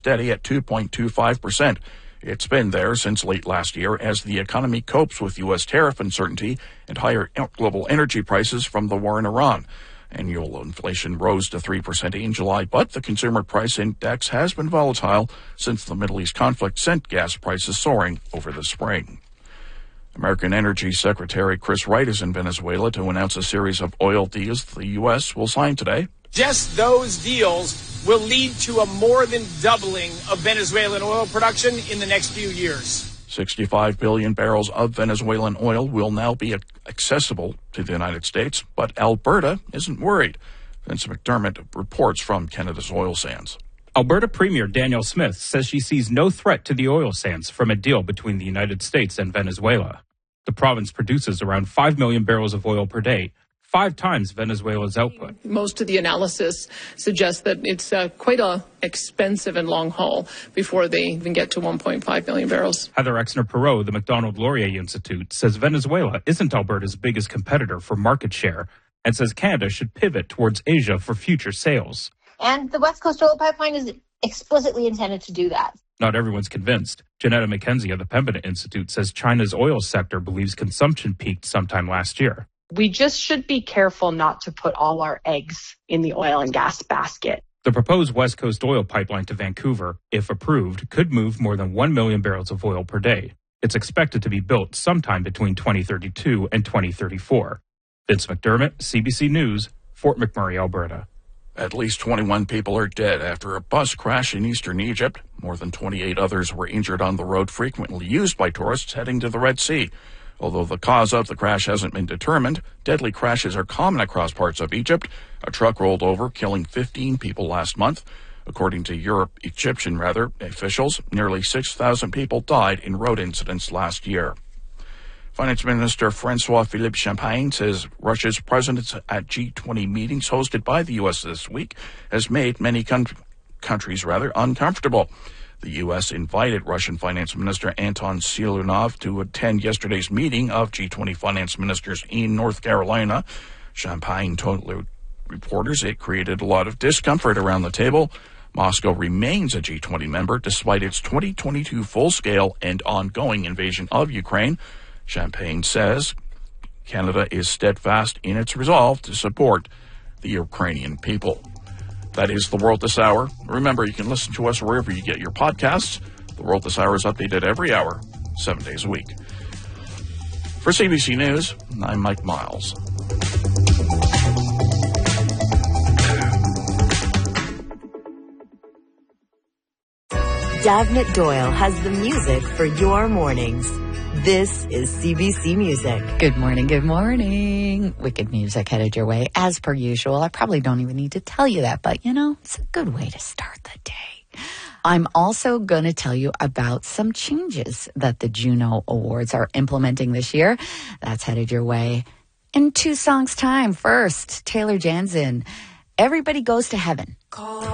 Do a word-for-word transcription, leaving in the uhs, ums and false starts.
steady at two point two five percent. It's been there since late last year as the economy copes with U S tariff uncertainty and higher global energy prices from the war in Iran. Annual inflation rose to three percent in July, but the consumer price index has been volatile since the Middle East conflict sent gas prices soaring over the spring. American Energy Secretary Chris Wright is in Venezuela to announce a series of oil deals the U S will sign today. Just those deals will lead to a more than doubling of Venezuelan oil production in the next few years. sixty-five billion barrels of Venezuelan oil will now be accessible to the United States, but Alberta isn't worried. Vince McDermott reports from Canada's oil sands. Alberta Premier Danielle Smith says she sees no threat to the oil sands from a deal between the United States and Venezuela. The province produces around five million barrels of oil per day, five times Venezuela's output. Most of the analysis suggests that it's uh, quite a expensive and long haul before they even get to one point five million barrels. Heather Exner-Perot, the Macdonald Laurier Institute, says Venezuela isn't Alberta's biggest competitor for market share and says Canada should pivot towards Asia for future sales. And the West Coast Oil Pipeline is explicitly intended to do that. Not everyone's convinced. Janetta McKenzie of the Pembina Institute says China's oil sector believes consumption peaked sometime last year. We just should be careful not to put all our eggs in the oil and gas basket. The proposed West Coast oil pipeline to Vancouver, if approved, could move more than one million barrels of oil per day. It's expected to be built sometime between twenty thirty-two and twenty thirty-four. Vince McDermott, C B C News, Fort McMurray, Alberta. At least twenty-one people are dead after a bus crash in eastern Egypt. More than twenty-eight others were injured on the road frequently used by tourists heading to the Red Sea. Although the cause of the crash hasn't been determined, deadly crashes are common across parts of Egypt. A truck rolled over, killing fifteen people last month. According to Europe, Egyptian rather, officials, nearly six thousand people died in road incidents last year. Finance Minister Francois-Philippe Champagne says Russia's presence at G twenty meetings hosted by the U S this week has made many con- countries rather uncomfortable. The U S invited Russian Finance Minister Anton Siluanov to attend yesterday's meeting of G twenty finance ministers in North Carolina. Champagne told reporters it created a lot of discomfort around the table. Moscow remains a G twenty member despite its twenty twenty-two full-scale and ongoing invasion of Ukraine. Champagne says Canada is steadfast in its resolve to support the Ukrainian people. That is The World This Hour. Remember, you can listen to us wherever you get your podcasts. The World This Hour is updated every hour, seven days a week. For C B C News, I'm Mike Miles. Dagnit Doyle has the music for your mornings. This is C B C Music. Good morning, good morning. Wicked music headed your way, as per usual. I probably don't even need to tell you that, but, you know, it's a good way to start the day. I'm also going to tell you about some changes that the Juno Awards are implementing this year. That's headed your way in two songs' time. First, Taylor Janzen, Everybody Goes to Heaven. Call